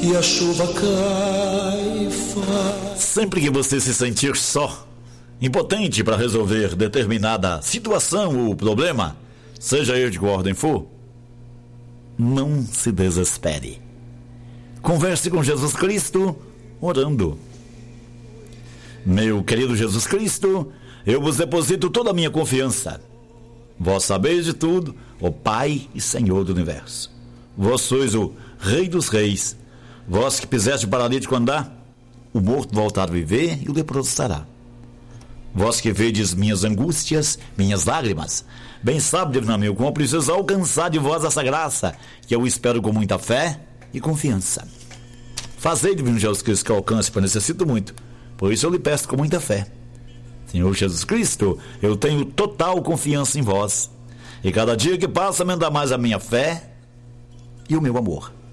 e a chuva cai faz. Sempre que você se sentir só, impotente para resolver determinada situação ou problema, seja ele de qual ordem for, não se desespere. Converse com Jesus Cristo orando. Meu querido Jesus Cristo, eu vos deposito toda a minha confiança. Vós sabeis de tudo, ó Pai e Senhor do Universo. Vós sois o Rei dos Reis. Vós que fizeste o paralítico andar, o morto voltar a viver e o leproso sará. Vós que vedes minhas angústias, minhas lágrimas, bem sabe, divino meu, como preciso alcançar de vós essa graça, que eu espero com muita fé e confiança. Fazei, divino Jesus Cristo, que eu alcance, pois necessito muito. Por isso eu lhe peço com muita fé. Senhor Jesus Cristo, eu tenho total confiança em vós. E cada dia que passa me dá mais a minha fé e o meu amor.